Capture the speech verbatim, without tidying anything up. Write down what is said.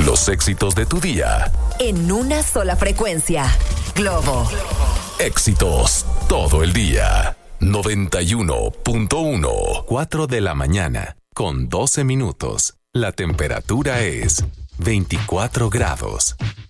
Los éxitos de tu día. En una sola frecuencia. Globo. Éxitos todo el día. noventa y uno punto uno. cuatro de la mañana, con doce minutos. La temperatura es veinticuatro grados.